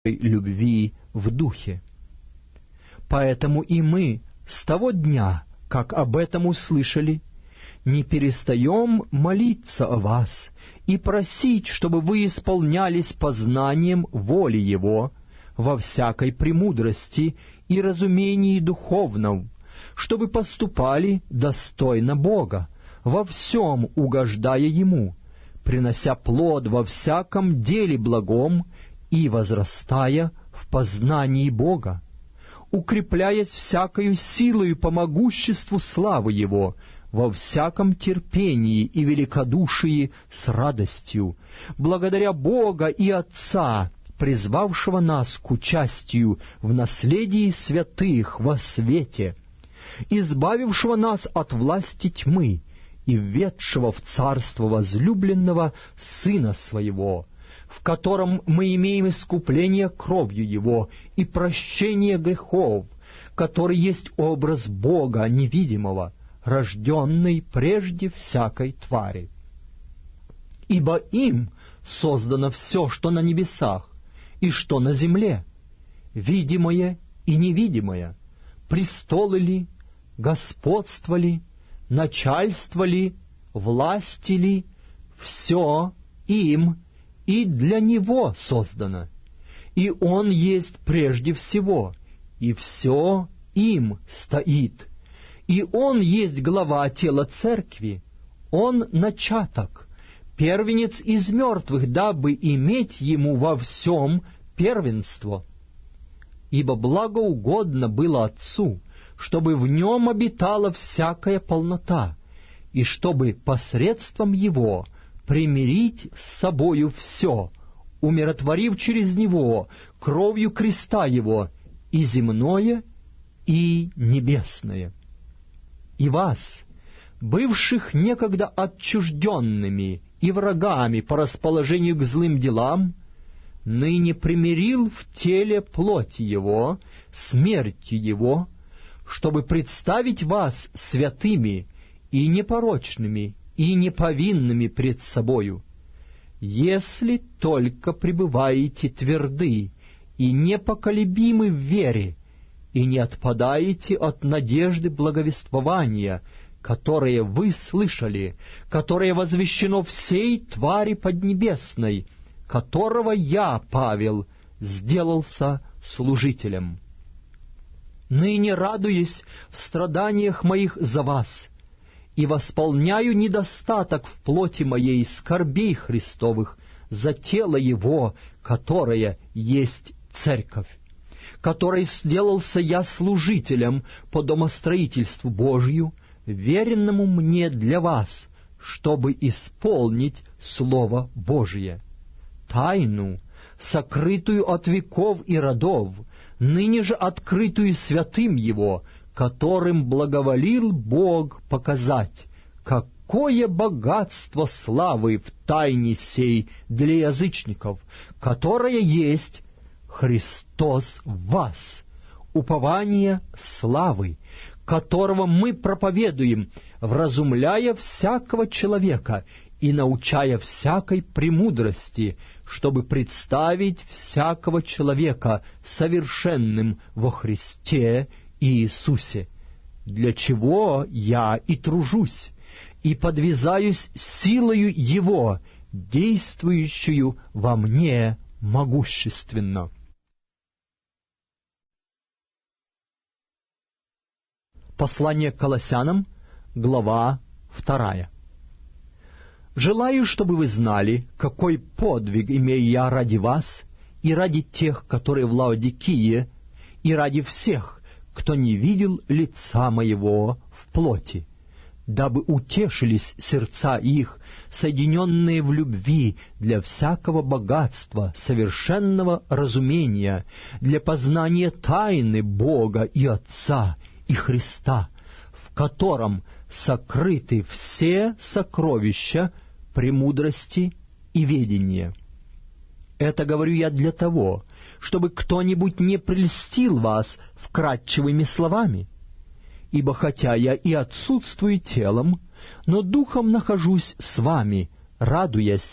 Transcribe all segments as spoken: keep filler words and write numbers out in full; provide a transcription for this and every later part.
любви в духе. Поэтому и мы с того дня, как об этом услышали, не перестаем молиться о вас и просить, чтобы вы исполнялись познанием воли Его во всякой премудрости и разумении духовном, чтобы поступали достойно Бога, во всем угождая Ему, принося плод во всяком деле благом и возрастая в познании Бога, укрепляясь всякою силою по могуществу славы Его, во всяком терпении и великодушии с радостью, благодаря Бога и Отца, призвавшего нас к участию в наследии святых во свете, избавившего нас от власти тьмы и введшего в царство возлюбленного Сына Своего, в котором мы имеем искупление кровью Его и прощение грехов, который есть образ Бога невидимого, рожденный прежде всякой твари. Ибо им создано все, что на небесах, и что на земле, видимое и невидимое, престолы ли, господство ли, начальство ли, власти ли, все им и для Него создано. И Он есть прежде всего, и все им стоит. И Он есть глава тела церкви, Он начаток, первенец из мертвых, дабы иметь Ему во всем первенство. Ибо благоугодно было Отцу, чтобы в Нем обитала всякая полнота, и чтобы посредством Его примирить с собою все, умиротворив через Него кровью креста Его и земное, и небесное. И вас, бывших некогда отчужденными и врагами по расположению к злым делам, ныне примирил в теле плоти Его, смертью Его, чтобы представить вас святыми и непорочными и неповинными пред собою, если только пребываете тверды и непоколебимы в вере, и не отпадаете от надежды благовествования, которое вы слышали, которое возвещено всей твари поднебесной, которого я, Павел, сделался служителем. Ныне радуюсь в страданиях моих за вас, и восполняю недостаток в плоти моей скорбей Христовых за тело Его, которое есть церковь, которой сделался я служителем по домостроительству Божию, веренному мне для вас, чтобы исполнить Слово Божие. Тайну, сокрытую от веков и родов, ныне же открытую святым Его, которым благоволил Бог показать, какое богатство славы в тайне сей для язычников, которое есть Христос в вас, упование славы, которого мы проповедуем, вразумляя всякого человека и научая всякой премудрости, чтобы представить всякого человека совершенным во Христе Иисусе, для чего я и тружусь, и подвязаюсь силою Его, действующую во мне могущественно. Послание к Колоссянам, глава вторая. «Желаю, чтобы вы знали, какой подвиг имею я ради вас и ради тех, которые в Лаодикие, и ради всех, кто не видел лица моего в плоти, дабы утешились сердца их, соединенные в любви для всякого богатства, совершенного разумения, для познания тайны Бога и Отца и Христа, в котором сокрыты все сокровища премудрости и ведения. Это говорю я для того, чтобы кто-нибудь не прельстил вас вкрадчивыми словами. Ибо хотя я и отсутствую телом, но духом нахожусь с вами, радуясь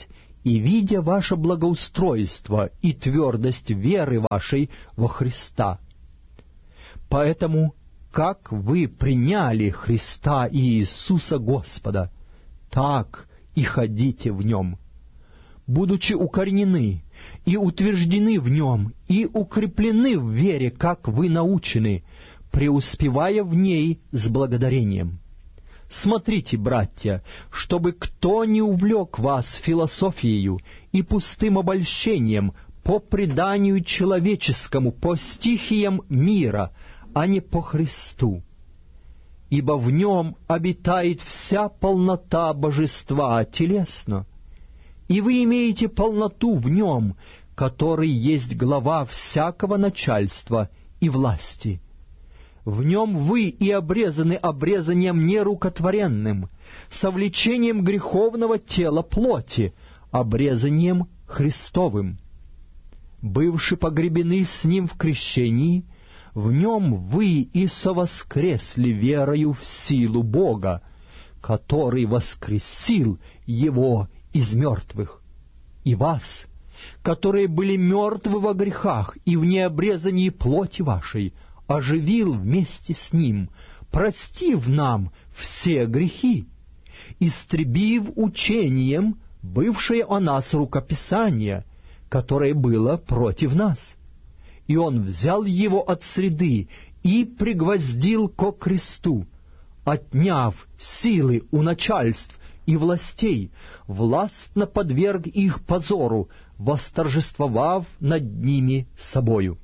и, видя ваше благоустройство и твердость веры вашей во Христа. Поэтому, как вы приняли Христа Иисуса Господа, так и ходите в Нем, будучи укоренены и утверждены в Нем, и укреплены в вере, как вы научены, преуспевая в ней с благодарением. Смотрите, братья, чтобы кто не увлек вас философией и пустым обольщением по преданию человеческому, по стихиям мира, а не по Христу. Ибо в Нем обитает вся полнота божества телесно, и вы имеете полноту в Нем, который есть глава всякого начальства и власти. В Нем вы и обрезаны обрезанием нерукотворенным, совлечением греховного тела плоти, обрезанием Христовым. Бывши погребены с Ним в крещении, в Нем вы и совоскресли верою в силу Бога, который воскресил Его из мертвых, и вас, которые были мертвы во грехах и в необрезании плоти вашей, оживил вместе с Ним, простив нам все грехи, истребив учением бывшее о нас рукописание, которое было против нас. И Он взял его от среды и пригвоздил ко кресту, отняв силы у начальств и властей, властно подверг их позору, восторжествовав над ними собою.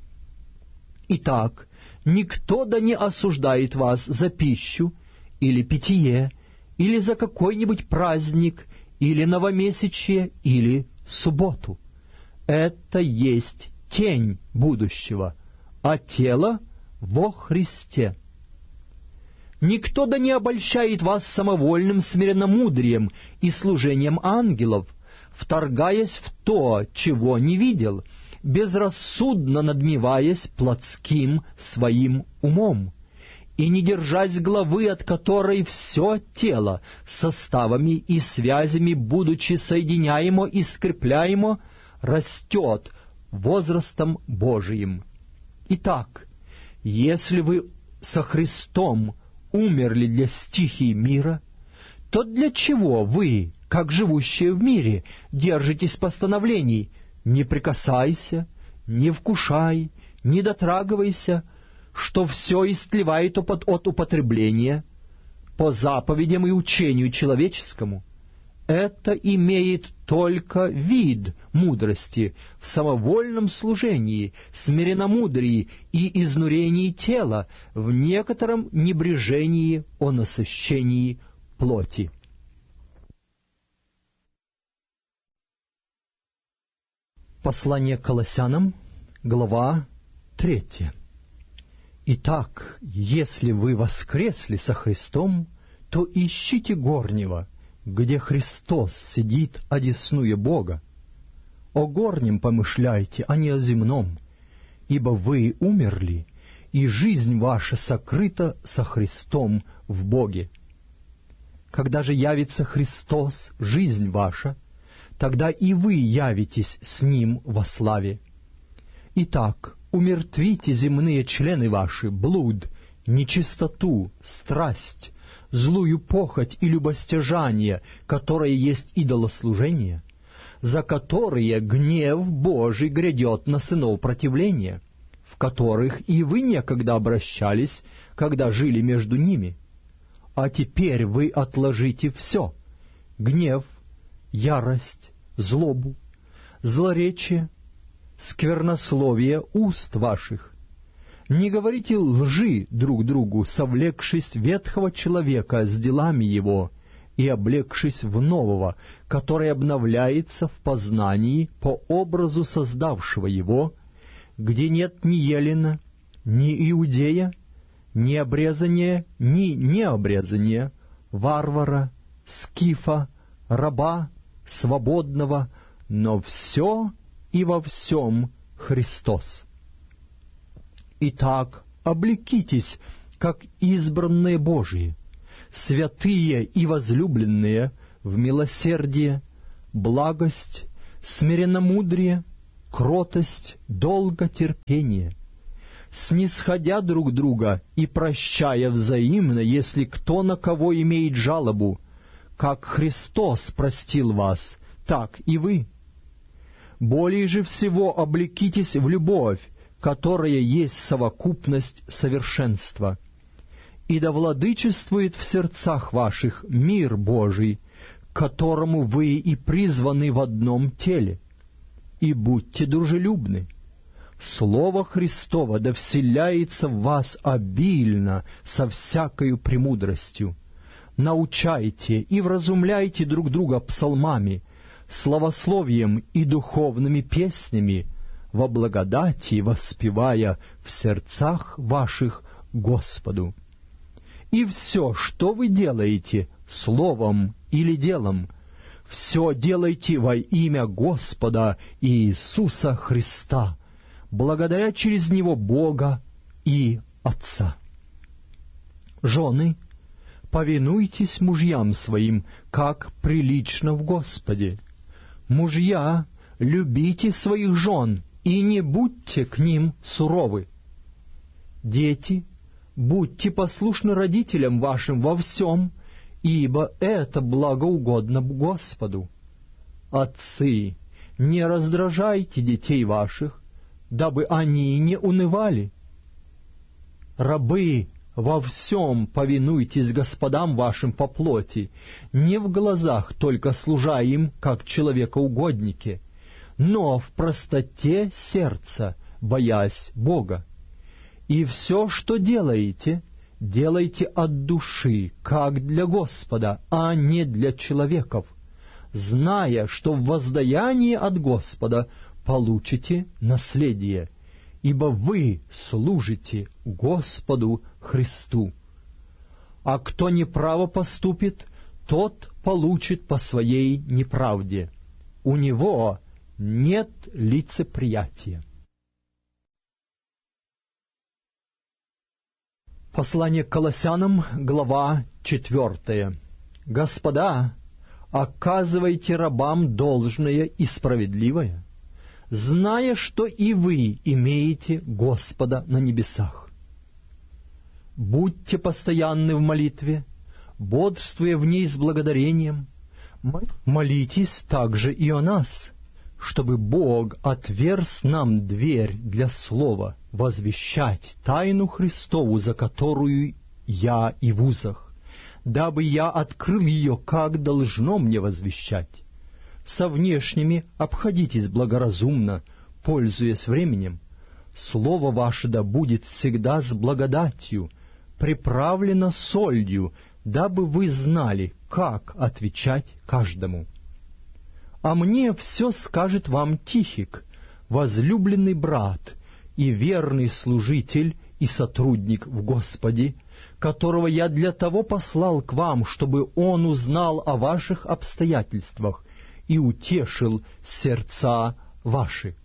Итак, никто да не осуждает вас за пищу, или питье, или за какой-нибудь праздник, или новомесячие, или субботу. Это есть тень будущего, а тело во Христе. Никто да не обольщает вас самовольным смиренномудрием и служением ангелов, вторгаясь в то, чего не видел, безрассудно надмеваясь плотским своим умом, и не держась главы, от которой все тело, составами и связями, будучи соединяемо и скрепляемо, растет возрастом Божиим. Итак, если вы со Христом умерли для стихий мира, то для чего вы, как живущие в мире, держитесь постановлений: «Не прикасайся, не вкушай, не дотрагивайся», что все истлевает от употребления, по заповедям и учению человеческому? Это имеет только вид мудрости в самовольном служении, смиренномудрии и изнурении тела, в некотором небрежении о насыщении плоти. Послание к Колоссянам, глава третья. Итак, если вы воскресли со Христом, то ищите горнего, где Христос сидит одесную Бога. О горнем помышляйте, а не о земном, ибо вы умерли, и жизнь ваша сокрыта со Христом в Боге. Когда же явится Христос, жизнь ваша, тогда и вы явитесь с Ним во славе. Итак, умертвите земные члены ваши, блуд, нечистоту, страсть, злую похоть и любостяжание, которое есть идолослужение, за которые гнев Божий грядет на сынов противления, в которых и вы некогда обращались, когда жили между ними. А теперь вы отложите все: гнев, ярость, злобу, злоречие, сквернословие уст ваших. Не говорите лжи друг другу, совлекшись ветхого человека с делами его и облегшись в нового, который обновляется в познании по образу создавшего его, где нет ни елена, ни иудея, ни обрезания, ни необрезания, варвара, скифа, раба, свободного, но все и во всем Христос. Итак, облекитесь, как избранные Божии, святые и возлюбленные, в милосердие, благость, смиренномудрие, кротость, долготерпение, снисходя друг друга и прощая взаимно, если кто на кого имеет жалобу, как Христос простил вас, так и вы. Более же всего облекитесь в любовь, которая есть совокупность совершенства. И да владычествует в сердцах ваших мир Божий, к которому вы и призваны в одном теле. И будьте дружелюбны. Слово Христово да вселяется в вас обильно со всякою премудростью. Научайте и вразумляйте друг друга псалмами, славословием и духовными песнями, во благодати воспевая в сердцах ваших Господу. И все, что вы делаете, словом или делом, все делайте во имя Господа Иисуса Христа, благодаря через Него Бога и Отца. Жены, повинуйтесь мужьям своим, как прилично в Господе. Мужья, любите своих жен и не будьте к ним суровы. Дети, будьте послушны родителям вашим во всем, ибо это благоугодно Господу. Отцы, не раздражайте детей ваших, дабы они не унывали. Рабы, во всем повинуйтесь господам вашим по плоти, не в глазах только служа им, как человекоугодники, но в простоте сердца, боясь Бога. И все, что делаете, делайте от души, как для Господа, а не для человеков, зная, что в воздаянии от Господа получите наследие, ибо вы служите Господу Христу. А кто неправо поступит, тот получит по своей неправде. У него нет лицеприятия. Послание к Колоссянам, глава четвертая. Господа, оказывайте рабам должное и справедливое, зная, что и вы имеете Господа на небесах. Будьте постоянны в молитве, бодрствуя в ней с благодарением. Молитесь также и о нас, чтобы Бог отверз нам дверь для слова возвещать тайну Христову, за которую я и в узах, дабы я открыл ее, как должно мне возвещать. Со внешними обходитесь благоразумно, пользуясь временем. Слово ваше да будет всегда с благодатью, приправлено солью, дабы вы знали, как отвечать каждому. А мне все скажет вам Тихик, возлюбленный брат и верный служитель и сотрудник в Господе, которого я для того послал к вам, чтобы он узнал о ваших обстоятельствах и утешил сердца ваши.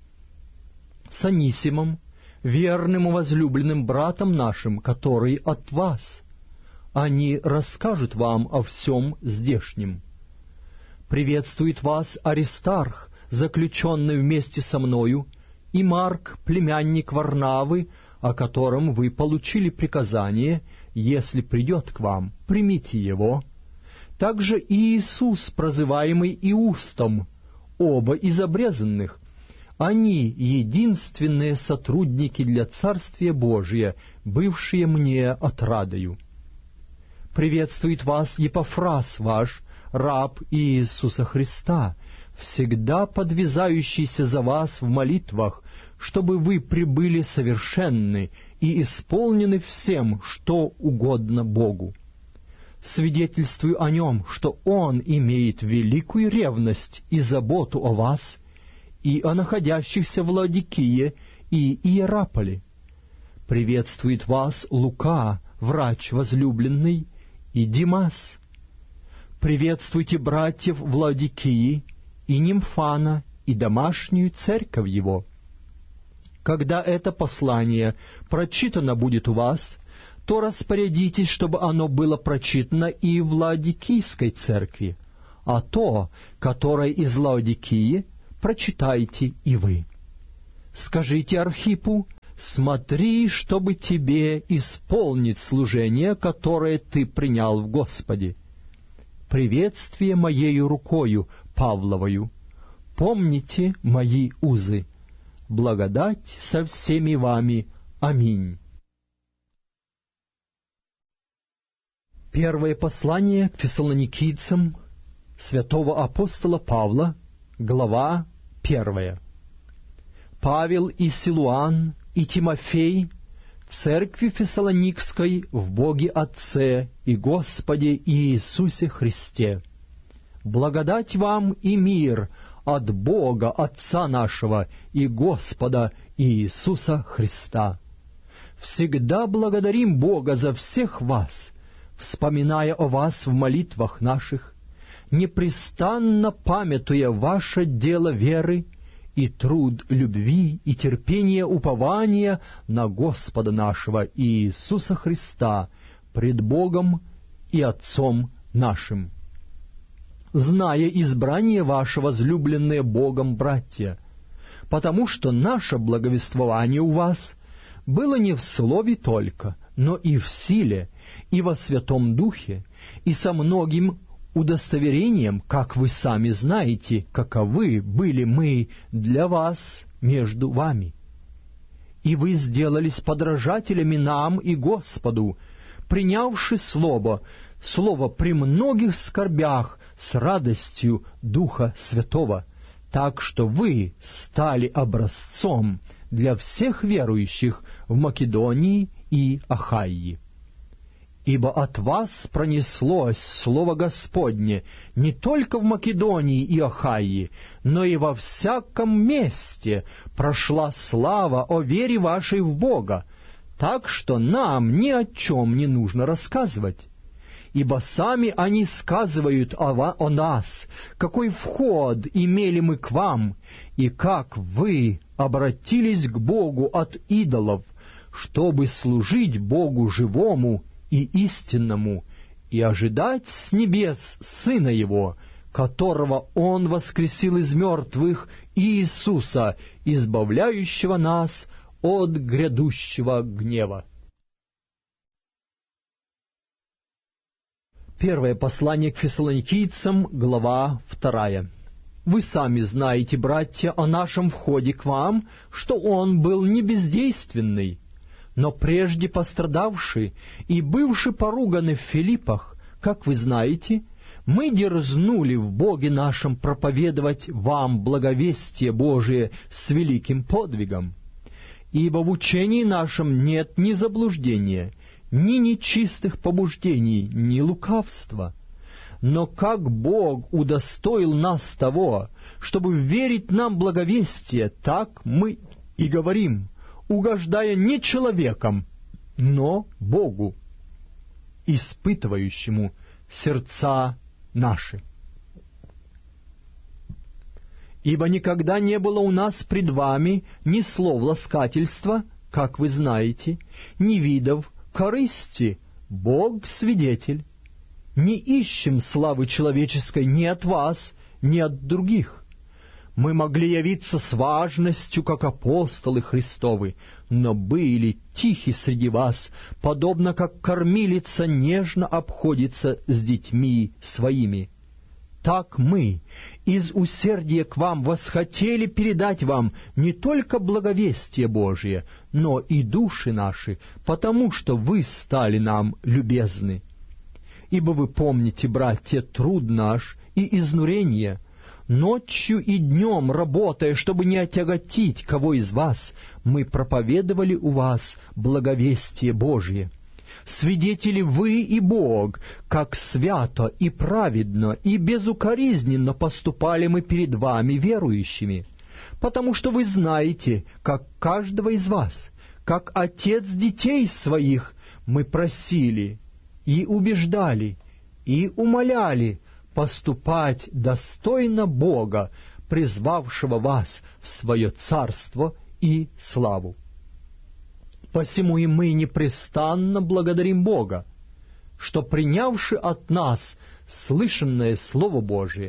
С Анисимом, верным и возлюбленным братом нашим, который от вас. Они расскажут вам о всем здешнем. Приветствует вас Аристарх, заключенный вместе со мною, и Марк, племянник Варнавы, о котором вы получили приказание, если придет к вам, примите его. Также и Иисус, прозываемый Иустом, оба из обрезанных. Они единственные сотрудники для Царствия Божия, бывшие мне отрадою. Приветствует вас Епафрас ваш, раб Иисуса Христа, всегда подвязающийся за вас в молитвах, чтобы вы прибыли совершенны и исполнены всем, что угодно Богу. Свидетельствую о нем, что он имеет великую ревность и заботу о вас и о находящихся в Лаодикее и Иераполе. Приветствует вас Лука, врач возлюбленный, и Димас. Приветствуйте братьев в Лаодикии и Нимфана, и домашнюю церковь его. Когда это послание прочитано будет у вас, то распорядитесь, чтобы оно было прочитано и в Лаодикийской церкви, а то, которое из Лаодикии, прочитайте и вы. Скажите Архипу: смотри, чтобы тебе исполнить служение, которое ты принял в Господе. Приветствие моею рукою Павловою. Помните мои узы. Благодать со всеми вами. Аминь. Первое послание к фессалоникийцам святого апостола Павла, глава первая. Павел и Силуан и Тимофей, церкви Фессалоникской в Боге Отце и Господе Иисусе Христе. Благодать вам и мир от Бога Отца нашего и Господа Иисуса Христа. Всегда благодарим Бога за всех вас, вспоминая о вас в молитвах наших, непрестанно памятуя ваше дело веры и труд любви и терпение упования на Господа нашего Иисуса Христа пред Богом и Отцом нашим. Зная избрание ваше, возлюбленные Богом братья, потому что наше благовествование у вас было не в слове только, но и в силе, и во Святом Духе, и со многим удостоверением, как вы сами знаете, каковы были мы для вас между вами. И вы сделались подражателями нам и Господу, принявши слово, слово при многих скорбях с радостью Духа Святого, так что вы стали образцом для всех верующих в Македонии и Ахайи. Ибо от вас пронеслось Слово Господне не только в Македонии и Ахайи, но и во всяком месте прошла слава о вере вашей в Бога, так что нам ни о чем не нужно рассказывать. Ибо сами они сказывают о, ва- о нас, какой вход имели мы к вам, и как вы обратились к Богу от идолов, чтобы служить Богу живому и истинному, и ожидать с небес Сына Его, которого Он воскресил из мертвых, Иисуса, избавляющего нас от грядущего гнева. Первое послание к фессалоникийцам, глава вторая. Вы сами знаете, братья, о нашем входе к вам, что он был не бездейственный, но прежде пострадавший и бывший поруганы в Филиппах, как вы знаете, мы дерзнули в Боге нашем проповедовать вам благовестие Божие с великим подвигом. Ибо в учении нашем нет ни заблуждения, ни нечистых побуждений, ни лукавства. Но как Бог удостоил нас того, чтобы верить нам благовестие, так мы и говорим, угождая не человеком, но Богу, испытывающему сердца наши. Ибо никогда не было у нас пред вами ни слов ласкательства, как вы знаете, ни видов корысти, Бог свидетель. Не ищем славы человеческой ни от вас, ни от других. Мы могли явиться с важностью, как апостолы Христовы, но были тихи среди вас, подобно как кормилица нежно обходится с детьми своими. Так мы из усердия к вам восхотели передать вам не только благовестие Божие, но и души наши, потому что вы стали нам любезны. Ибо вы помните, братья, труд наш и изнурение, ночью и днем работая, чтобы не отяготить кого из вас, мы проповедовали у вас благовестие Божие. Свидетели вы и Бог, как свято и праведно и безукоризненно поступали мы перед вами, верующими, потому что вы знаете, как каждого из вас, как отец детей своих, мы просили и убеждали, и умоляли поступать достойно Бога, призвавшего вас в свое царство и славу. Посему и мы непрестанно благодарим Бога, что, принявши от нас слышанное Слово Божие,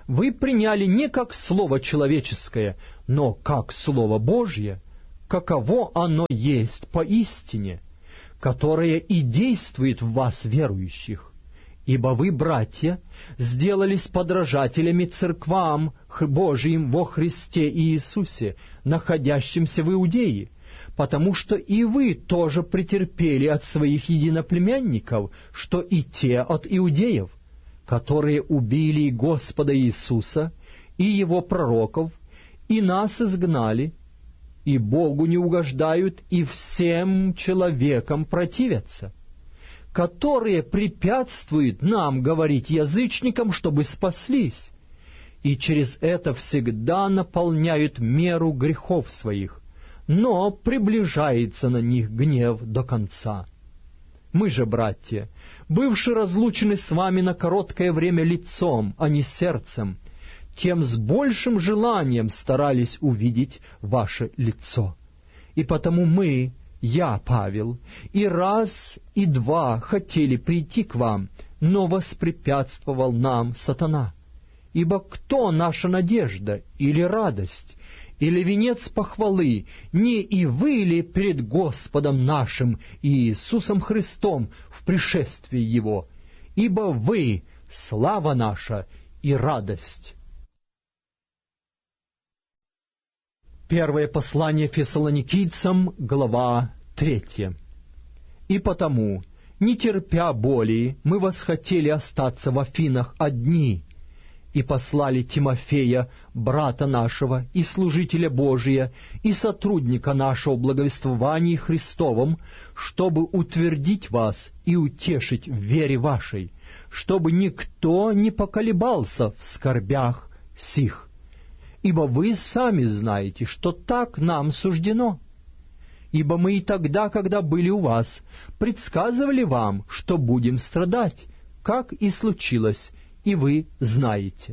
вы приняли не как слово человеческое, но как слово Божье, каково оно есть поистине, которое и действует в вас, верующих. Ибо вы, братья, сделались подражателями церквам Божиим во Христе Иисусе, находящимся в Иудее, потому что и вы тоже претерпели от своих единоплемянников, что и те от иудеев, которые убили и Господа Иисуса, и Его пророков, и нас изгнали, и Богу не угождают, и всем человекам противятся, которые препятствуют нам говорить язычникам, чтобы спаслись, и через это всегда наполняют меру грехов своих, но приближается на них гнев до конца. Мы же, братья, бывшие разлучены с вами на короткое время лицом, а не сердцем, тем с большим желанием старались увидеть ваше лицо. И потому мы, я, Павел, и раз, и два хотели прийти к вам, но воспрепятствовал нам сатана. Ибо кто наша надежда или радость, или венец похвалы, не и вы ли пред Господом нашим Иисусом Христом в пришествии Его? Ибо вы — слава наша и радость. Первое послание Фессалоникийцам, глава третья. «И потому, не терпя боли, мы восхотели остаться в Афинах одни, и послали Тимофея, брата нашего, и служителя Божия, и сотрудника нашего в благовествовании Христовом, чтобы утвердить вас и утешить в вере вашей, чтобы никто не поколебался в скорбях сих. Ибо вы сами знаете, что так нам суждено. Ибо мы и тогда, когда были у вас, предсказывали вам, что будем страдать, как и случилось, и вы знаете.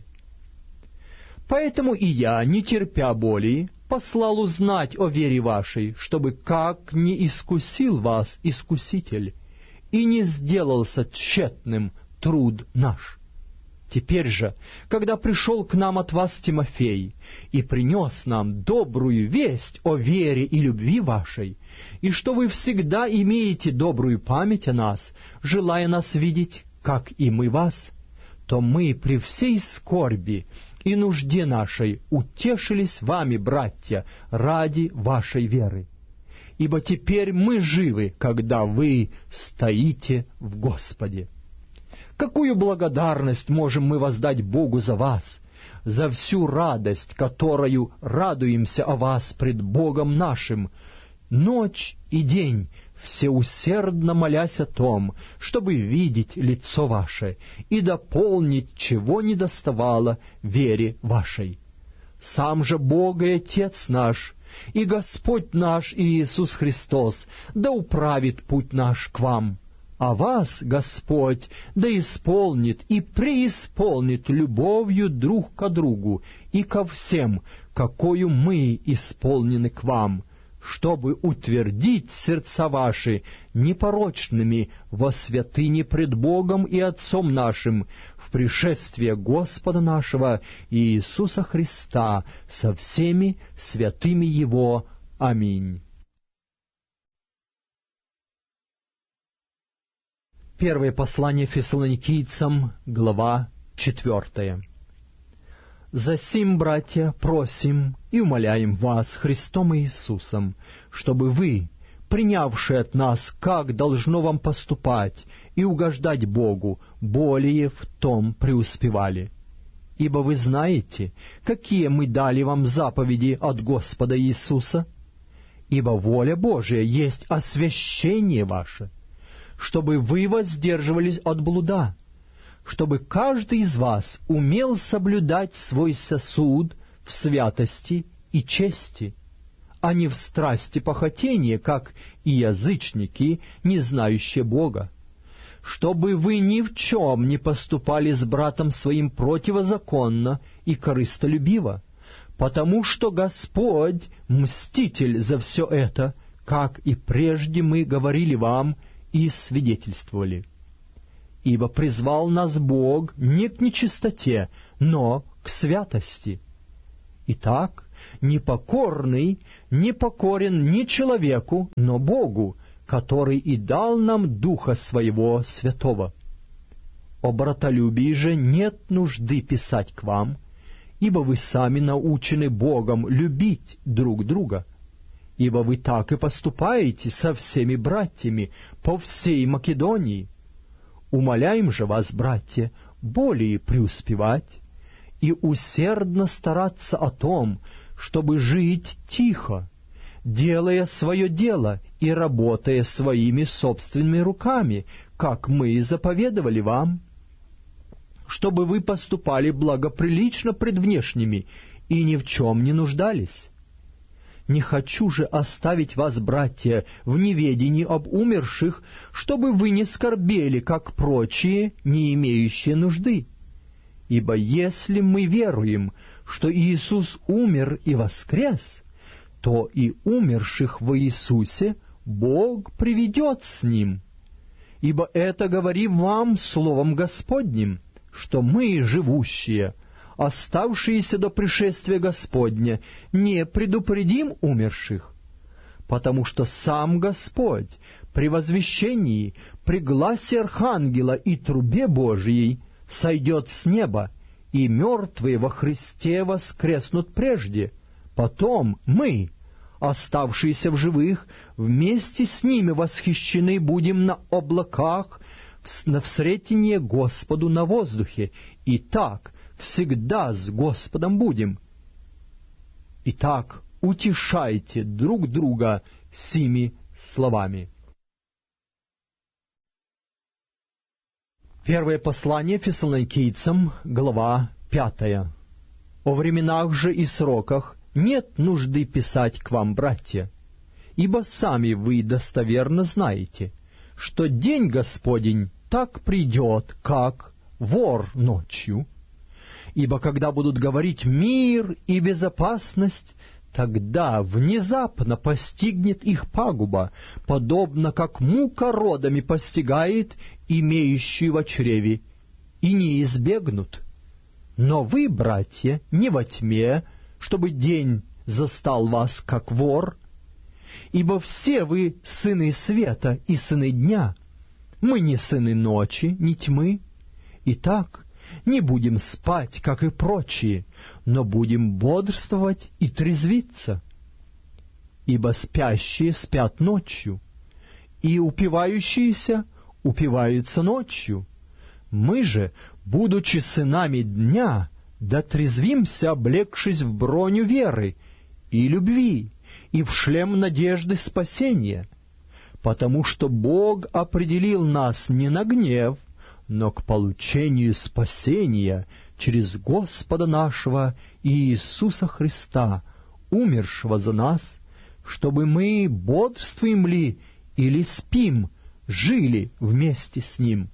Поэтому и я, не терпя боли, послал узнать о вере вашей, чтобы как не искусил вас искуситель, и не сделался тщетным труд наш. Теперь же, когда пришел к нам от вас Тимофей и принес нам добрую весть о вере и любви вашей, и что вы всегда имеете добрую память о нас, желая нас видеть, как и мы вас, то мы при всей скорби и нужде нашей утешились вами, братья, ради вашей веры. Ибо теперь мы живы, когда вы стоите в Господе. Какую благодарность можем мы воздать Богу за вас, за всю радость, которою радуемся о вас пред Богом нашим, ночь и день, всеусердно молясь о том, чтобы видеть лицо ваше и дополнить, чего недоставало вере вашей. Сам же Бог и Отец наш, и Господь наш Иисус Христос, да управит путь наш к вам, а вас, Господь, да исполнит и преисполнит любовью друг ко другу и ко всем, какою мы исполнены к вам, чтобы утвердить сердца ваши непорочными во святыне пред Богом и Отцом нашим в пришествие Господа нашего Иисуса Христа со всеми святыми Его. Аминь». Первое послание Фессалоникийцам, глава четвертая. «Засим, братья, просим и умоляем вас Христом Иисусом, чтобы вы, принявшие от нас, как должно вам поступать и угождать Богу, более в том преуспевали. Ибо вы знаете, какие мы дали вам заповеди от Господа Иисуса. Ибо воля Божия есть освящение ваше, чтобы вы воздерживались от блуда, чтобы каждый из вас умел соблюдать свой сосуд в святости и чести, а не в страсти похотения, как и язычники, не знающие Бога, чтобы вы ни в чем не поступали с братом своим противозаконно и корыстолюбиво, потому что Господь мститель за все это, как и прежде мы говорили вам и свидетельствовали. Ибо призвал нас Бог не к нечистоте, но к святости. Итак, непокорный не покорен не человеку, но Богу, который и дал нам Духа Своего Святого. О братолюбии же нет нужды писать к вам, ибо вы сами научены Богом любить друг друга, ибо вы так и поступаете со всеми братьями по всей Македонии. Умоляем же вас, братья, более преуспевать и усердно стараться о том, чтобы жить тихо, делая свое дело и работая своими собственными руками, как мы заповедовали вам, чтобы вы поступали благоприлично пред внешними и ни в чем не нуждались. Не хочу же оставить вас, братья, в неведении об умерших, чтобы вы не скорбели, как прочие, не имеющие нужды. Ибо если мы веруем, что Иисус умер и воскрес, то и умерших во Иисусе Бог приведет с Ним. Ибо это говорим вам словом Господним, что мы, живущие, оставшиеся до пришествия Господня, не предупредим умерших, потому что сам Господь при возвещении, при гласе архангела и трубе Божией сойдет с неба, и мертвые во Христе воскреснут прежде. Потом мы, оставшиеся в живых, вместе с ними восхищены будем на облаках, на встретение Господу на воздухе, и так всегда с Господом будем. Итак, утешайте друг друга сими словами. Первое послание Фессалоникийцам, глава пятая. О временах же и сроках нет нужды писать к вам, братья, ибо сами вы достоверно знаете, что день Господень так придет, как вор ночью. Ибо когда будут говорить «мир» и «безопасность», тогда внезапно постигнет их пагуба, подобно как мука родами постигает имеющую во чреве, и не избегнут. Но вы, братья, не во тьме, чтобы день застал вас, как вор, ибо все вы сыны света и сыны дня, мы не сыны ночи, ни тьмы. Итак, не будем спать, как и прочие, но будем бодрствовать и трезвиться. Ибо спящие спят ночью, и упивающиеся упиваются ночью. Мы же, будучи сынами дня, дотрезвимся, облегшись в броню веры и любви, и в шлем надежды спасения, потому что Бог определил нас не на гнев, но к получению спасения через Господа нашего Иисуса Христа, умершего за нас, чтобы мы, бодрствуем ли или спим, жили вместе с Ним.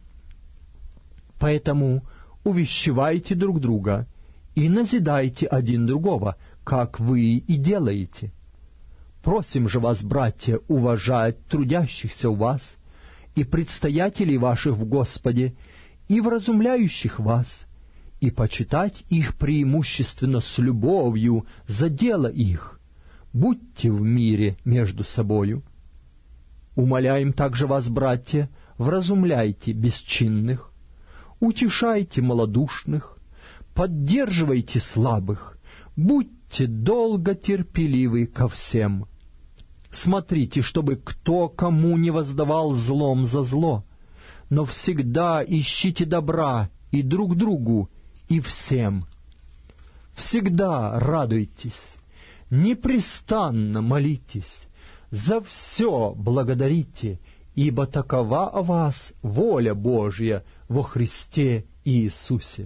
Поэтому увещевайте друг друга и назидайте один другого, как вы и делаете. Просим же вас, братья, уважать трудящихся у вас и предстоятелей ваших в Господе, и вразумляющих вас, и почитать их преимущественно с любовью за дело их. Будьте в мире между собою. Умоляем также вас, братья, вразумляйте бесчинных, утешайте малодушных, поддерживайте слабых, будьте долго терпеливы ко всем. Смотрите, чтобы кто кому не воздавал злом за зло, но всегда ищите добра и друг другу, и всем. Всегда радуйтесь, непрестанно молитесь, за все благодарите, ибо такова о вас воля Божья во Христе Иисусе.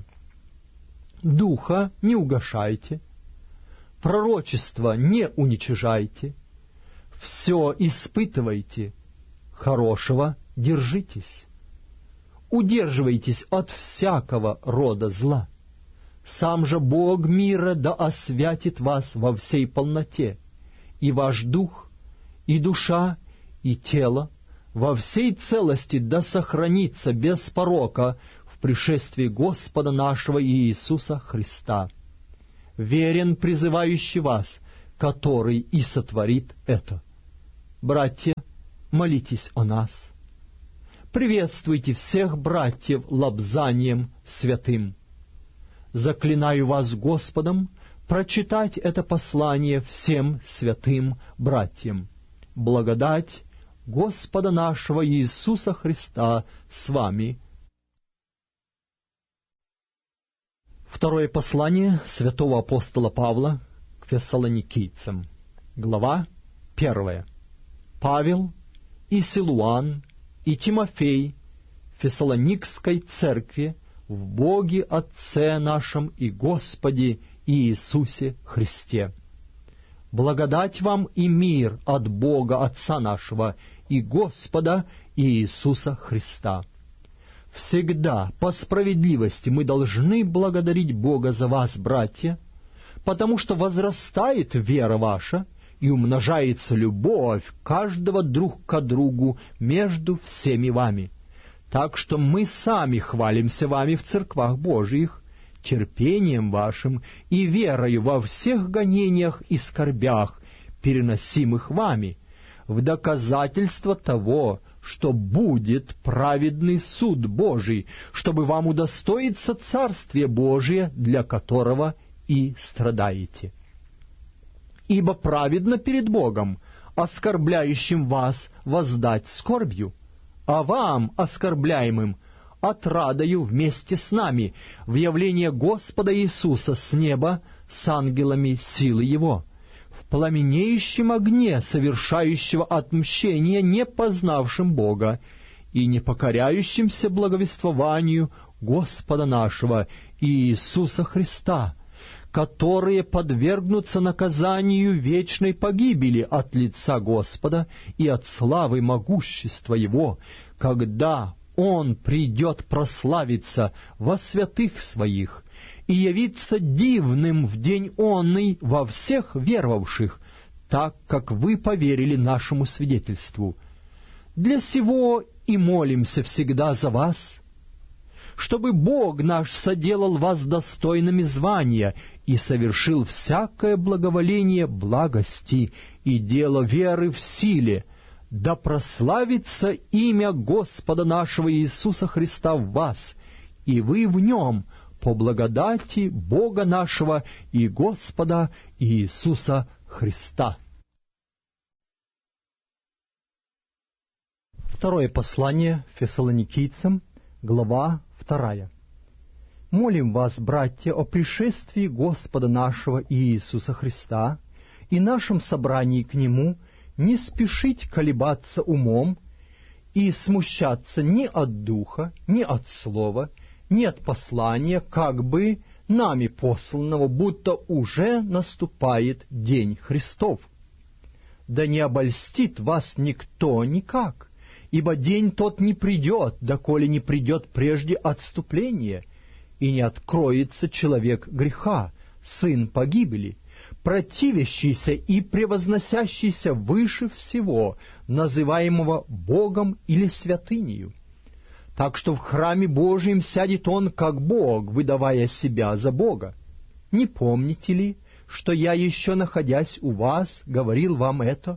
Духа не угашайте, пророчество не уничижайте, все испытывайте, хорошего держитесь. Удерживайтесь от всякого рода зла. Сам же Бог мира да освятит вас во всей полноте, и ваш дух, и душа, и тело во всей целости да сохранится без порока в пришествии Господа нашего Иисуса Христа. Верен призывающий вас, который и сотворит это. Братья, молитесь о нас. Приветствуйте всех братьев лобзанием святым. Заклинаю вас Господом прочитать это послание всем святым братьям. Благодать Господа нашего Иисуса Христа с вами. Второе послание святого апостола Павла к фессалоникийцам. Глава первая. Павел и Силуан и Тимофей Фессалоникской церкви в Боге Отце нашем и Господе Иисусе Христе. Благодать вам и мир от Бога Отца нашего и Господа Иисуса Христа. Всегда по справедливости мы должны благодарить Бога за вас, братья, потому что возрастает вера ваша и умножается любовь каждого друг к другу между всеми вами. Так что мы сами хвалимся вами в церквах Божиих, терпением вашим и верою во всех гонениях и скорбях, переносимых вами, в доказательство того, что будет праведный суд Божий, чтобы вам удостоиться Царствия Божия, для которого и страдаете. Ибо праведно перед Богом, оскорбляющим вас, воздать скорбью, а вам, оскорбляемым, отрадою вместе с нами в явление Господа Иисуса с неба с ангелами силы Его, в пламенеющем огне совершающего отмщение не познавшим Бога и не покоряющимся благовествованию Господа нашего Иисуса Христа, которые подвергнутся наказанию вечной погибели от лица Господа и от славы могущества Его, когда Он придет прославиться во святых Своих и явиться дивным в день онный во всех веровавших, так как вы поверили нашему свидетельству. Для сего и молимся всегда за вас, чтобы Бог наш соделал вас достойными звания и совершил всякое благоволение благости и дело веры в силе, да прославится имя Господа нашего Иисуса Христа в вас, и вы в Нем, по благодати Бога нашего и Господа Иисуса Христа. Второе послание фессалоникийцам, глава вторая. Молим вас, братья, о пришествии Господа нашего Иисуса Христа и нашем собрании к Нему не спешить колебаться умом и смущаться ни от духа, ни от слова, ни от послания, как бы нами посланного, будто уже наступает день Христов. Да не обольстит вас никто никак, ибо день тот не придет, доколе не придет прежде отступление, и не откроется человек греха, сын погибели, противящийся и превозносящийся выше всего, называемого Богом или святынею. Так что в храме Божием сядет он, как Бог, выдавая себя за Бога. Не помните ли, что я, еще находясь у вас, говорил вам это?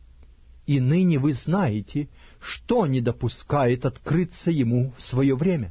И ныне вы знаете, что не допускает открыться ему в свое время.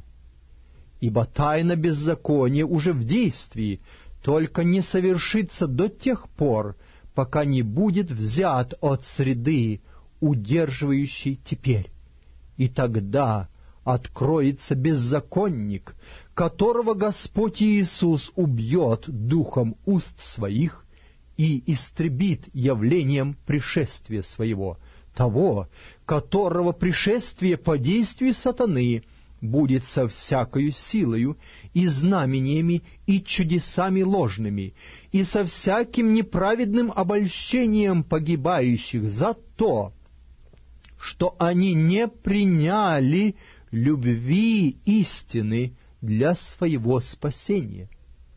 Ибо тайна беззакония уже в действии, только не совершится до тех пор, пока не будет взят от среды, удерживающей теперь. И тогда откроется беззаконник, которого Господь Иисус убьет духом уст своих и истребит явлением пришествия своего, того, которого пришествие по действию сатаны будет со всякою силою и знамениями и чудесами ложными, и со всяким неправедным обольщением погибающих за то, что они не приняли любви истины для своего спасения.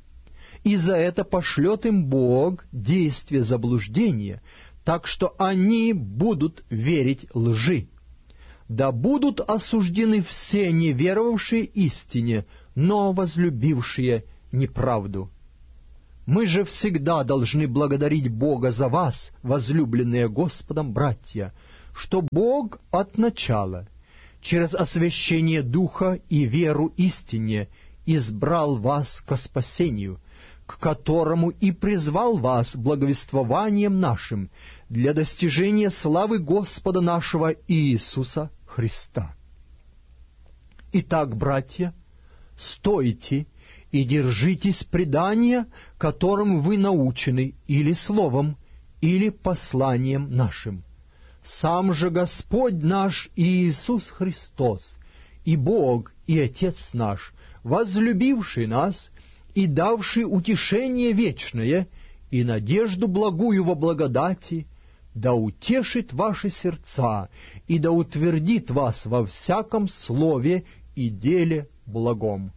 И за это пошлет им Бог действие заблуждения, так что они будут верить лжи, да будут осуждены все неверовавшие истине, но возлюбившие неправду. Мы же всегда должны благодарить Бога за вас, возлюбленные Господом братья, что Бог от начала, через освящение Духа и веру истине, избрал вас ко спасению, к которому и призвал вас благовествованием нашим для достижения славы Господа нашего Иисуса Христа. Итак, братья, стойте и держитесь предания, которым вы научены, или словом, или посланием нашим. Сам же Господь наш Иисус Христос, и Бог, и Отец наш, возлюбивший нас и давший утешение вечное и надежду благую во благодати, да утешит ваши сердца и да утвердит вас во всяком слове и деле благом.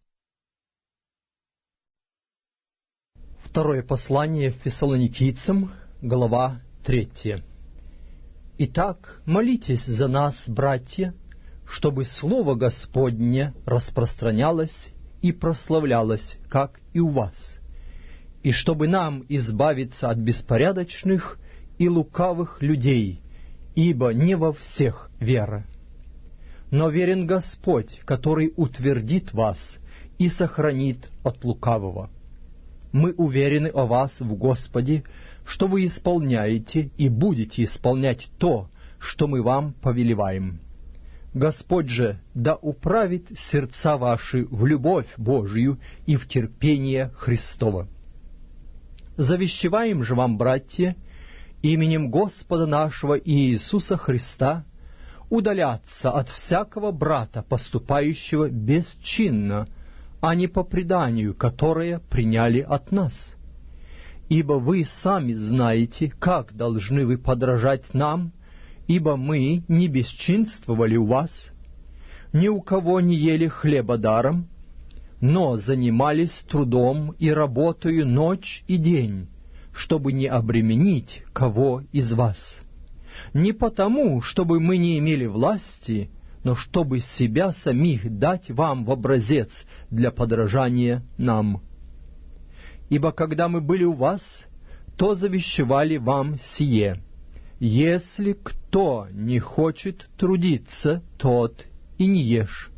Второе послание Фессалоникийцам, глава третья. Итак, молитесь за нас, братья, чтобы Слово Господне распространялось и прославлялось, как и у вас, и чтобы нам избавиться от беспорядочных и лукавых людей, ибо не во всех вера. Но верен Господь, который утвердит вас и сохранит от лукавого. Мы уверены о вас в Господе, что вы исполняете и будете исполнять то, что мы вам повелеваем. Господь же да управит сердца ваши в любовь Божию и в терпение Христово. Завещеваем же вам, братья, именем Господа нашего Иисуса Христа, удаляться от всякого брата, поступающего бесчинно, а не по преданию, которое приняли от нас. Ибо вы сами знаете, как должны вы подражать нам, ибо мы не бесчинствовали у вас, ни у кого не ели хлеба даром, но занимались трудом и работою ночь и день, чтобы не обременить кого из вас. Не потому, чтобы мы не имели власти, но чтобы себя самих дать вам в образец для подражания нам. Ибо когда мы были у вас, то завещевали вам сие: если кто не хочет трудиться, тот и не ешь.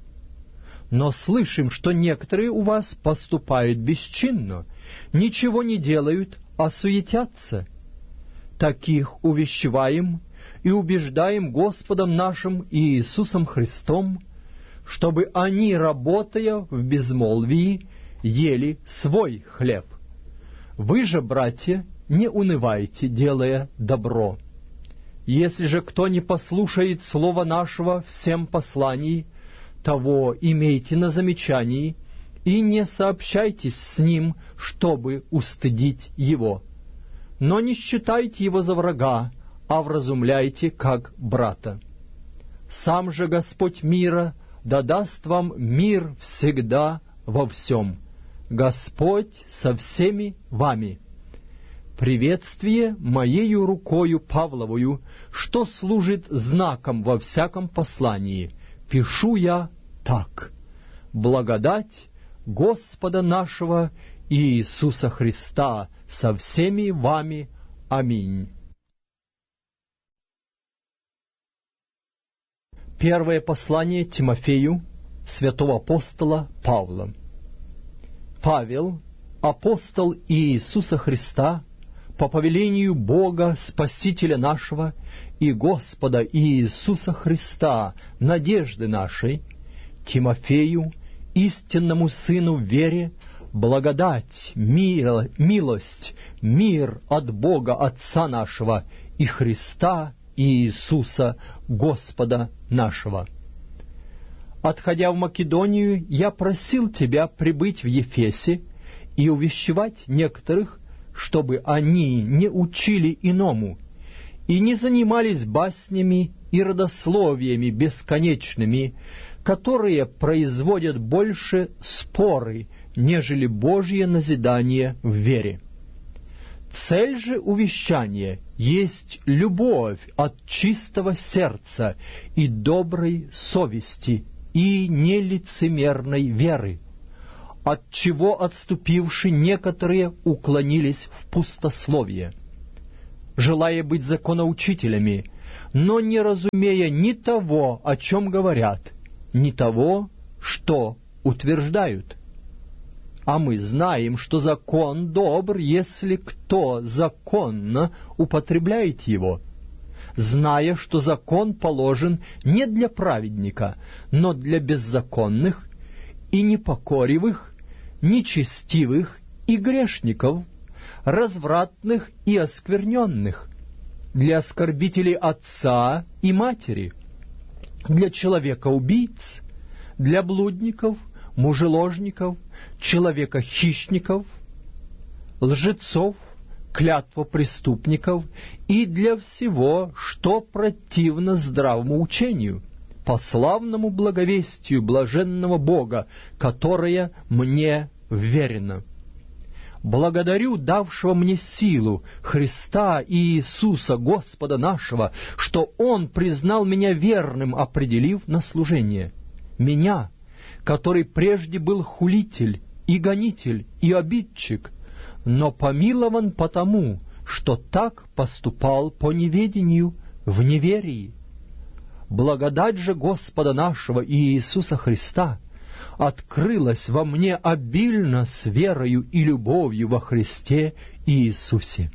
Но слышим, что некоторые у вас поступают бесчинно, ничего не делают, а суетятся. Таких увещеваем и убеждаем Господом нашим Иисусом Христом, чтобы они, работая в безмолвии, ели свой хлеб. Вы же, братья, не унывайте, делая добро. Если же кто не послушает слова нашего всем посланий, того имейте на замечании и не сообщайтесь с ним, чтобы устыдить его. Но не считайте его за врага, а вразумляйте как брата. Сам же Господь мира да даст вам мир всегда во всем. Господь со всеми вами. Приветствие моею рукою Павловую, что служит знаком во всяком послании, пишу я так: благодать Господа нашего Иисуса Христа со всеми вами. Аминь. Первое послание Тимофею святого апостола Павла. Павел, апостол Иисуса Христа, по повелению Бога, Спасителя нашего и Господа Иисуса Христа, надежды нашей, Тимофею, истинному сыну в вере, благодать, мир, милость, мир от Бога Отца нашего и Христа Иисуса, Господа нашего. Отходя в Македонию, я просил тебя прибыть в Ефесе и увещевать некоторых, чтобы они не учили иному и не занимались баснями и родословиями бесконечными, которые производят больше споры, нежели Божье назидание в вере. Цель же увещания есть любовь от чистого сердца и доброй совести и нелицемерной веры, от чего отступивши некоторые уклонились в пустословие, желая быть законоучителями, но не разумея ни того, о чем говорят, ни того, что утверждают. А мы знаем, что закон добр, если кто законно употребляет его, зная, что закон положен не для праведника, но для беззаконных и непокоривых, нечестивых и грешников, развратных и оскверненных, для оскорбителей отца и матери, для человека-убийц, для блудников, мужеложников, человека-хищников, лжецов, клятвопреступников и для всего, что противно здравому учению, по славному благовестию блаженного Бога, которое мне вверено. Благодарю давшего мне силу Христа и Иисуса Господа нашего, что Он признал меня верным, определив на служение. Меня, который прежде был хулитель и гонитель и обидчик, но помилован потому, что так поступал по неведению в неверии. Благодать же Господа нашего и Иисуса Христа открылась во мне обильно с верою и любовью во Христе Иисусе.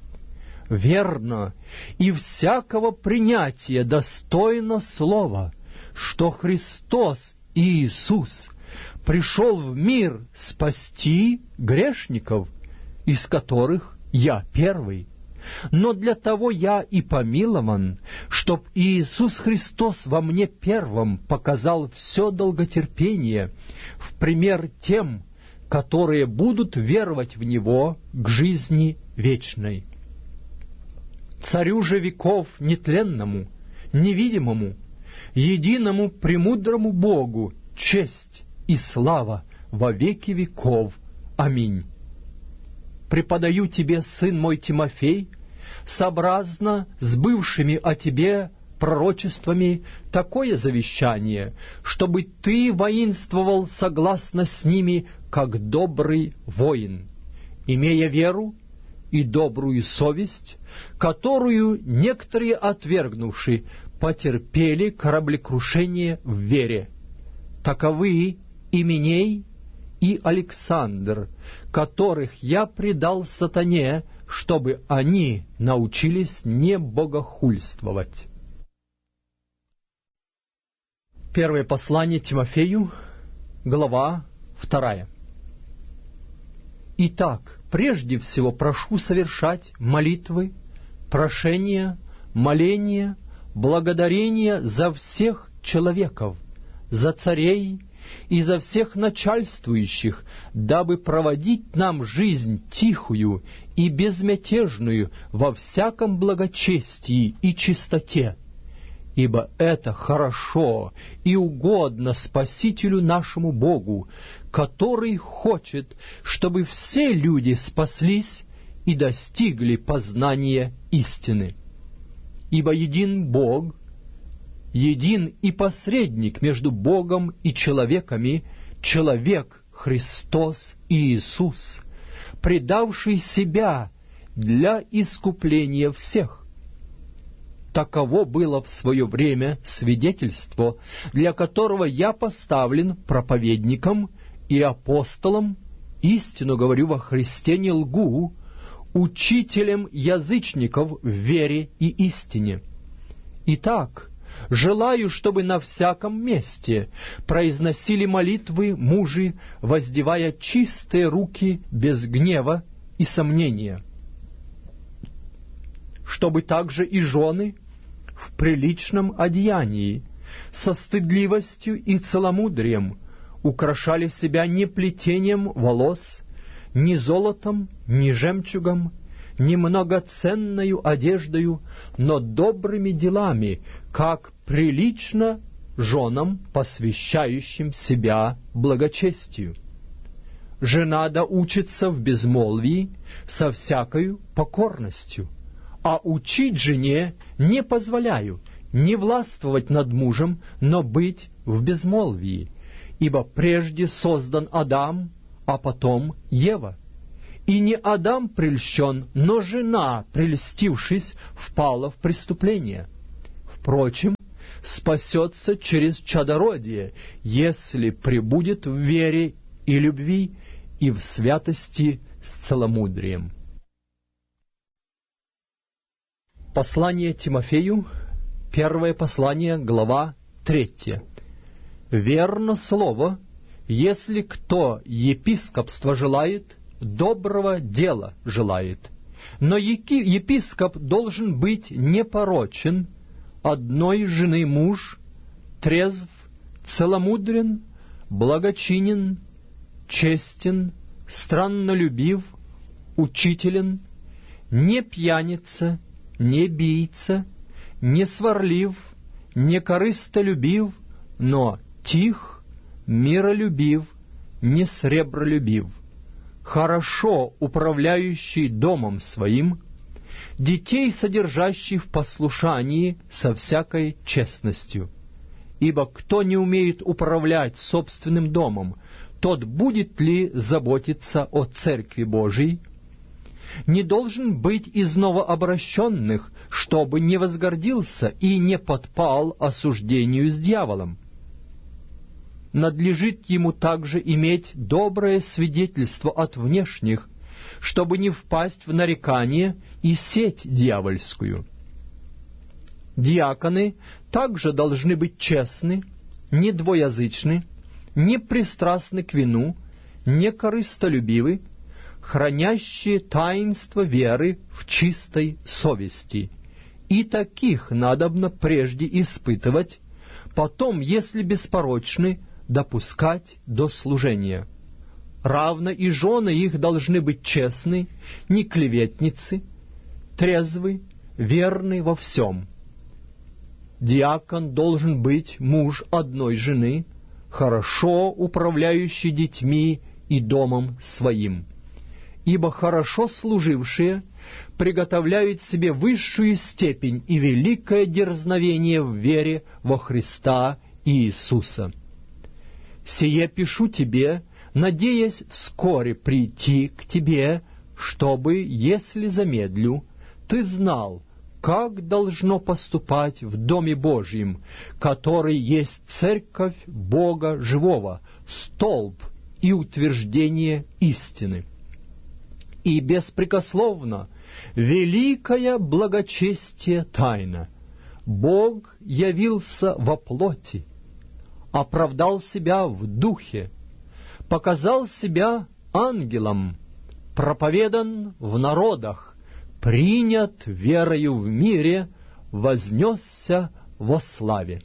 Верно и всякого принятия достойно слова, что Христос Иисус пришел в мир спасти грешников, из которых я первый. Но для того я и помилован, чтоб Иисус Христос во мне первым показал все долготерпение в пример тем, которые будут веровать в Него к жизни вечной. Царю же веков нетленному, невидимому, единому премудрому Богу честь и слава во веки веков. Аминь. Преподаю тебе, сын мой Тимофей, сообразно с бывшими о тебе пророчествами, такое завещание, чтобы ты воинствовал согласно с ними, как добрый воин, имея веру и добрую совесть, которую некоторые, отвергнувши, потерпели кораблекрушение в вере. Таковы Именей и Александр, которых я предал сатане, чтобы они научились не богохульствовать. Первое послание Тимофею, глава вторая. Итак, прежде всего прошу совершать молитвы, прошения, моления, благодарения за всех человеков, за царей и за всех начальствующих, дабы проводить нам жизнь тихую и безмятежную во всяком благочестии и чистоте, ибо это хорошо и угодно Спасителю нашему Богу, который хочет, чтобы все люди спаслись и достигли познания истины. Ибо един Бог, един и посредник между Богом и человеками, человек Христос Иисус, предавший себя для искупления всех. Таково было в свое время свидетельство, для которого я поставлен проповедником и апостолом, истину говорю во Христе не лгу, учителем язычников в вере и истине. Итак, желаю, чтобы на всяком месте произносили молитвы мужи, воздевая чистые руки без гнева и сомнения, чтобы также и жены в приличном одеянии, со стыдливостью и целомудрием украшали себя не плетением волос, ни золотом, ни жемчугом, ни многоценною одеждою, но добрыми делами, как прилично женам, посвящающим себя благочестию. Жена да учится в безмолвии со всякою покорностью, А учить жене не позволяю, не властвовать над мужем, но быть в безмолвии, ибо прежде создан Адам, а потом Ева. И не Адам прельщен, но жена, прельстившись, впала в преступление. Впрочем, спасется через чадородие, если пребудет в вере и любви и в святости с целомудрием. Послание Тимофею, первое послание, глава третья. «Верно слово, если кто епископство желает, доброго дела желает. Но епископ должен быть непорочен, одной жены муж, трезв, целомудрен, благочинен, честен, страннолюбив, учителен, не пьяница, не бийца, не сварлив, не корыстолюбив, но тих, миролюбив, не сребролюбив, хорошо управляющий домом своим, детей содержащий в послушании со всякой честностью. Ибо кто не умеет управлять собственным домом, тот будет ли заботиться о Церкви Божией? Не должен быть из новообращенных, чтобы не возгордился и не подпал осуждению с дьяволом. Надлежит ему также иметь доброе свидетельство от внешних, чтобы не впасть в нарекание и сеть дьявольскую. Диаконы также должны быть честны, не двуязычны, не пристрастны к вину, не корыстолюбивы, хранящие таинство веры в чистой совести. И таких надобно прежде испытывать, потом, если беспорочны, допускать до служения. Равно и жены их должны быть честны, не клеветницы, трезвы, верны во всем. Диакон должен быть муж одной жены, хорошо управляющий детьми и домом своим. Ибо хорошо служившие приготовляют себе высшую степень и великое дерзновение в вере во Христа и Иисуса. Сие пишу тебе, надеясь вскоре прийти к тебе, чтобы, если замедлю, ты знал, как должно поступать в Доме Божьем, который есть церковь Бога живого, столб и утверждение истины. И беспрекословно великое благочестие тайна. Бог явился во плоти, оправдал себя в духе, показал себя ангелом, проповедан в народах, принят верою в мире, вознесся во славе.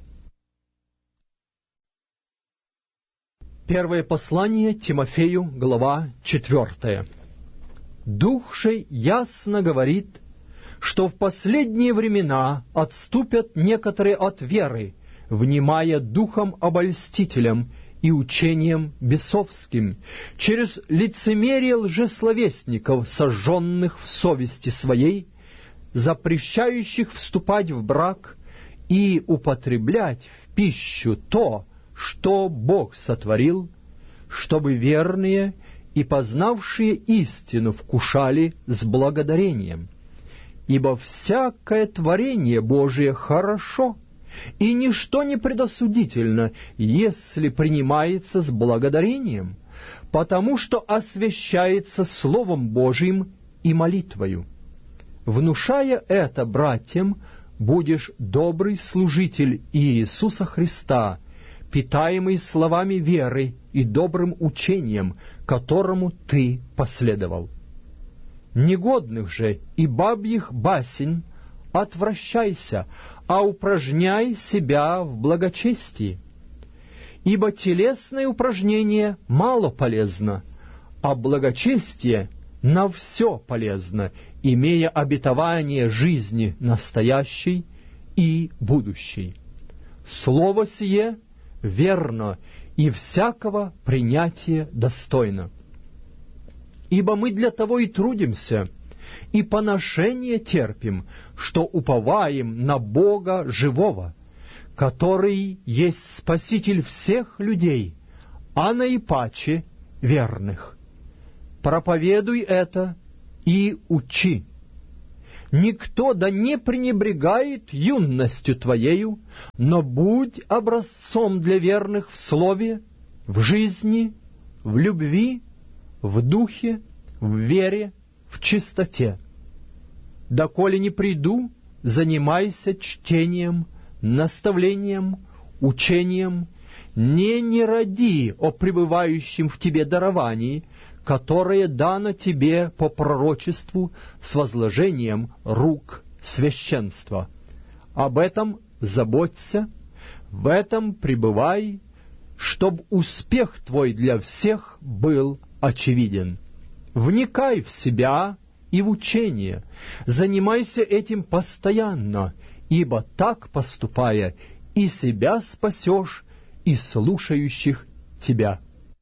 Первое послание Тимофею, глава четвертая. Дух же ясно говорит, что в последние времена отступят некоторые от веры, внимая духом обольстителям и учением бесовским, через лицемерие лжесловесников, сожженных в совести своей, запрещающих вступать в брак и употреблять в пищу то, что Бог сотворил, чтобы верные и познавшие истину вкушали с благодарением. Ибо всякое творение Божие хорошо, и ничто не предосудительно, если принимается с благодарением, потому что освящается Словом Божиим и молитвою. Внушая это братьям, будешь добрый служитель Иисуса Христа, питаемый словами веры и добрым учением, которому ты последовал. Негодных же и бабьих басен отвращайся, а упражняй себя в благочестии. Ибо телесное упражнение мало полезно, а благочестие на все полезно, имея обетование жизни настоящей и будущей. Слово сие верно и всякого принятия достойно. Ибо мы для того и трудимся, и поношение терпим, что уповаем на Бога живого, который есть Спаситель всех людей, а наипаче верных. Проповедуй это и учи. Никто да не пренебрегает юностью твоею, но будь образцом для верных в слове, в жизни, в любви, в духе, в вере, в чистоте. Доколе не приду, занимайся чтением, наставлением, учением, не не ради о пребывающем в тебе даровании, которое дано тебе по пророчеству с возложением рук священства. Об этом заботься, в этом пребывай, чтоб успех твой для всех был очевиден. Вникай в себя и в учение, занимайся этим постоянно, ибо так поступая и себя спасешь, и слушающих тебя.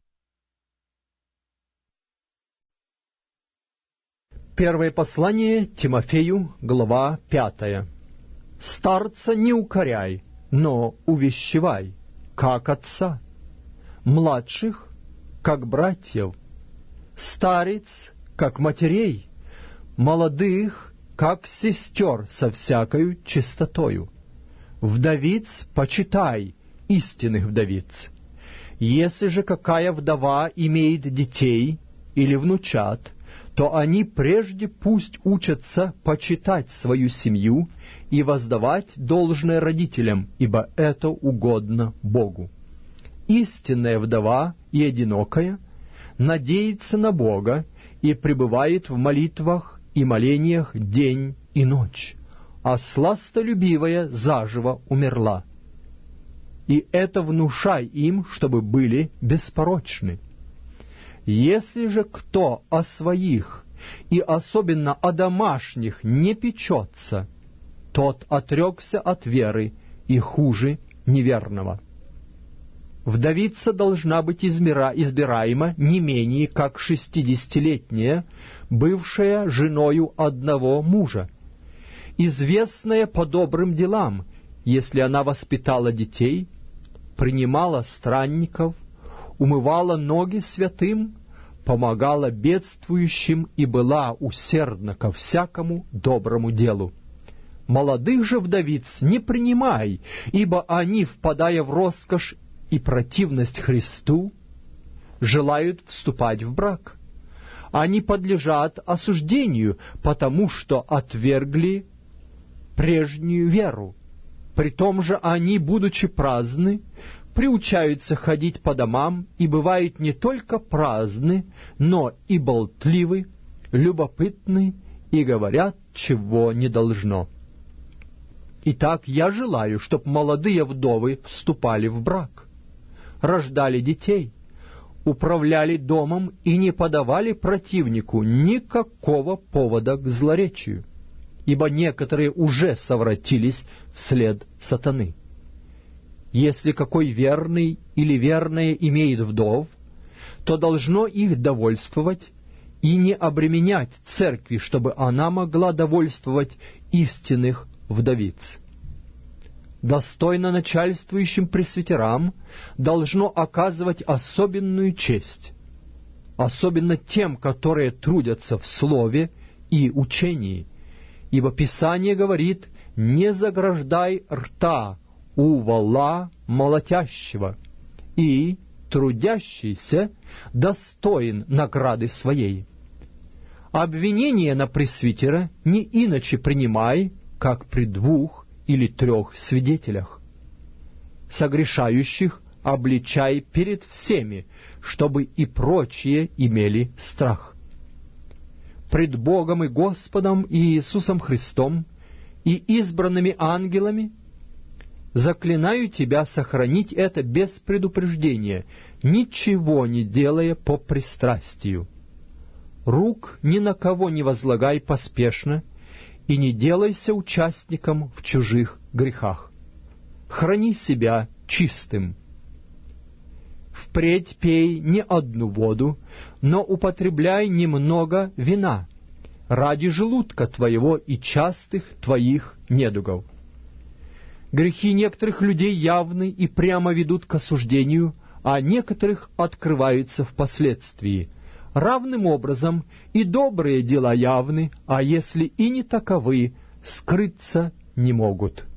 Первое послание Тимофею, глава пятая. Старца не укоряй, но увещевай, как отца, младших, как братьев, старец, как матерей, молодых, как сестер со всякою чистотою. Вдовиц почитай, истинных вдовиц. Если же какая вдова имеет детей или внучат, то они прежде пусть учатся почитать свою семью и воздавать должное родителям, ибо это угодно Богу. Истинная вдова и одинокая надеется на Бога и пребывает в молитвах и молениях день и ночь, а сластолюбивая заживо умерла. И это внушай им, чтобы были беспорочны. Если же кто о своих, и особенно о домашних, не печется, тот отрекся от веры и хуже неверного. Вдовица должна быть измера, избираема не менее как шестидесятилетняя, бывшая женою одного мужа, известная по добрым делам, если она воспитала детей, принимала странников, умывала ноги святым, помогала бедствующим и была усердна ко всякому доброму делу. Молодых же вдовиц не принимай, ибо они, впадая в роскошь и противность Христу, желают вступать в брак. Они подлежат осуждению, потому что отвергли прежнюю веру. При том же они, будучи праздны, приучаются ходить по домам и бывают не только праздны, но и болтливы, любопытны и говорят, чего не должно. Итак, я желаю, чтоб молодые вдовы вступали в брак, рождали детей, управляли домом и не подавали противнику никакого повода к злоречию, ибо некоторые уже совратились вслед сатаны. Если какой верный или верная имеет вдов, то должно их довольствовать и не обременять церкви, чтобы она могла довольствовать истинных вдовиц. Достойно начальствующим пресвитерам должно оказывать особенную честь, особенно тем, которые трудятся в слове и учении, ибо Писание говорит: «Не заграждай рта у вола молотящего, и трудящийся достоин награды своей». Обвинение на пресвитера не иначе принимай, как при двух или трех свидетелях. Согрешающих обличай перед всеми, чтобы и прочие имели страх. Пред Богом и Господом и Иисусом Христом и избранными ангелами заклинаю тебя сохранить это без предупреждения, ничего не делая по пристрастию. Рук ни на кого не возлагай поспешно, и не делайся участником в чужих грехах. Храни себя чистым. Впредь пей не одну воду, но употребляй немного вина, ради желудка твоего и частых твоих недугов. Грехи некоторых людей явны и прямо ведут к осуждению, а некоторых открываются впоследствии. Равным образом и добрые дела явны, а если и не таковы, скрыться не могут.